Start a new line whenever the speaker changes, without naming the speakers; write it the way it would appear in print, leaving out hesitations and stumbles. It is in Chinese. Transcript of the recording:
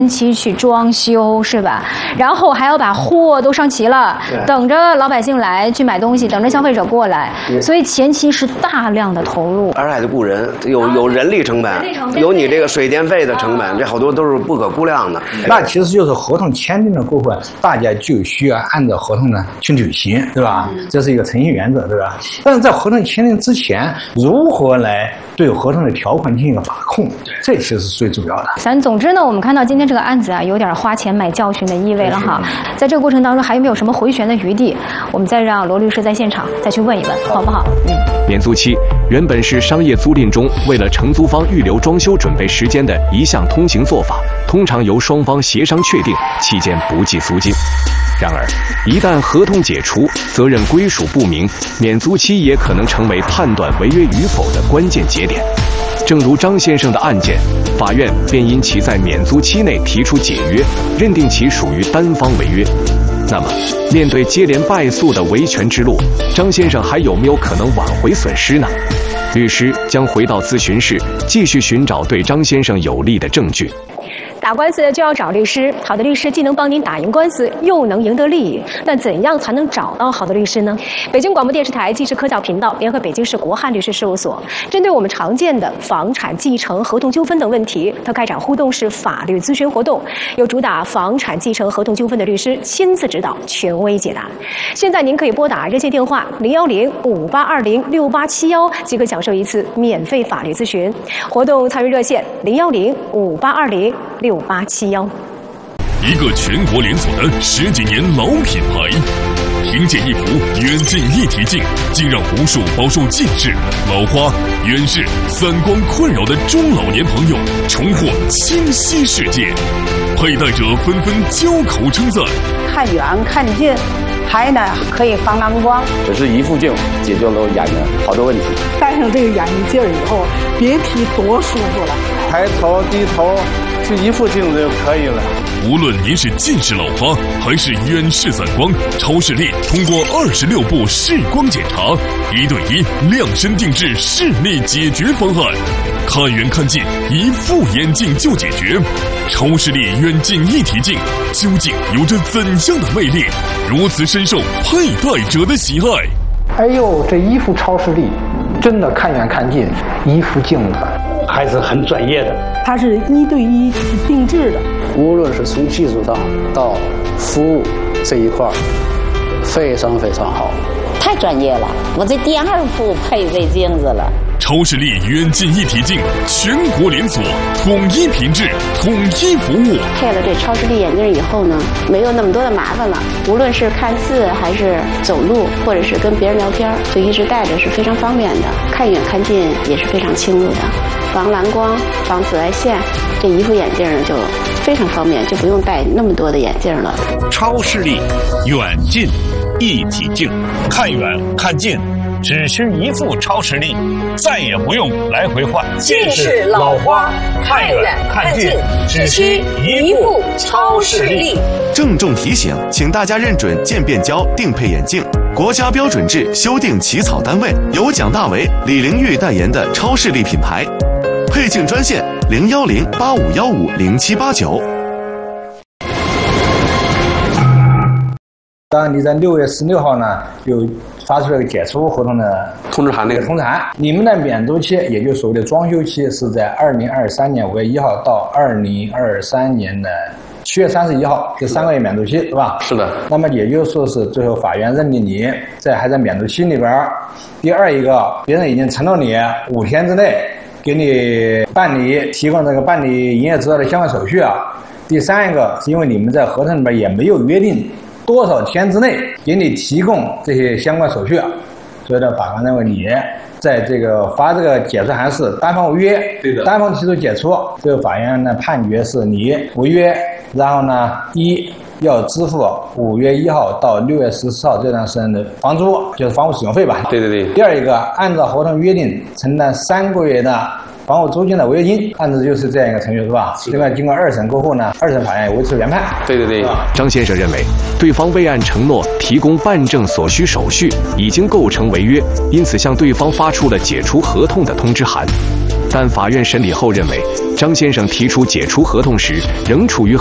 期去装修是吧？然后还要把货都上齐了，等着老百姓来去买东西，等着消费者过来，所以前期是大量的投入，
而且还得雇人，有人力成本，有你这个水电费的成本，这好多都是不可估量的。
那其实就是合同签订了过后，大家就需要按照合同呢去履行，对吧？这是一个诚信原则，对吧？但是在合同签订之前，如何来对合同的条款进行一个把控，这其实是最主要的。
总之呢，我们看到今天这个案子啊，有点花钱买教训的意味了哈。在这个过程当中，还有没有什么回旋的余地？我们再让罗律师在现场再去问一问，好不好？
免租期原本是商业租赁中为了承租方预留装修准备时间的一项通行做法，通常由双方协商确定，期间不计租金。然而，一旦合同解除，责任归属不明，免租期也可能成为判断违约与否的关键节点。正如张先生的案件，法院便因其在免租期内提出解约，认定其属于单方违约。那么，面对接连败诉的维权之路，张先生还有没有可能挽回损失呢？律师将回到咨询室，继续寻找对张先生有利的证据。
打官司就要找律师，好的律师既能帮您打赢官司，又能赢得利益。那怎样才能找到好的律师呢？北京广播电视台纪实科教频道联合北京市国汉律师事务所，针对我们常见的房产继承、合同纠纷等问题，它开展互动式法律咨询活动，由主打房产继承、合同纠纷的律师亲自指导，权威解答。现在您可以拨打热线电话01058206871，即可享受一次免费法律咨询。活动参与热线01058206871。
一个全国连锁的10几年老品牌，听见一幅远近一体镜，竟让无数饱受近视、老花、远视、散光困扰的中老年朋友重获清晰世界，佩戴者纷纷交口称赞。
看远看近，还呢可以防蓝光。
只是一副镜解决了眼的好多问题。
戴上这个眼镜以后，别提多舒服了。
抬头低头，就一副镜子就可以了。
无论您是近视老花还是远视散光，超视力通过26步视光检查，1对1量身定制视力解决方案，看远看近一副眼镜就解决。超视力远近一体镜究竟有着怎样的魅力，如此深受佩戴者的喜爱？
哎呦，这一副超视力真的看远看近，一副镜子还是很专业的。
它是1对1定制的，
无论是从技术上到服务这一块，非常非常好，
太专业了。我这第2副配这镜子了。
超视力远近一体镜全国连锁，统一品质，统一服务。
配了这超视力眼镜以后呢，没有那么多的麻烦了。无论是看字还是走路，或者是跟别人聊天，就一直戴着是非常方便的。看远看近也是非常清楚的，防蓝光、防紫外线，这一副眼镜呢就非常方便，就不用戴那么多的眼镜了。
超视力远近一体镜，看远看近只需一副超视力，再也不用来回换。
近视老花，看远看近只需一副超视力。
郑重提醒，请大家认准渐变胶定配眼镜，国家标准制修订起草单位由蒋大为、李玲玉代言的超视力品牌。配镜专线01085150789。
当然，你在6月16号呢，就发出了个解除合同的
通知函。
你们的免租期，也就是所谓的装修期，是在2023年5月1号到2023年的7月31号，这3个月免租期，是吧？
是的。
那么也就是说是最后法院认定你还在免租期里边。第二一个，别人已经承诺你5天之内给你提供这个办理营业执照的相关手续啊。第三一个是因为你们在合同里边也没有约定多少天之内给你提供这些相关手续啊，所以呢，法官认为你在这个发这个解除函是单方违约，对的，单方提出解除，最后法院呢判决是你违约，然后呢要支付5月1号到6月14号这段时间的房租，就是房屋使用费吧。
对对对。
第二一个，按照合同约定承担3个月的房屋租金的违约金，案子就是这样一个程序，是吧？另外，经过2审过后呢，2审法院也维持原判。
对对对。
张先生认为，对方未按承诺提供办证所需手续，已经构成违约，因此向对方发出了解除合同的通知函。 但法院审理后认为，张先生提出解除合同时仍处于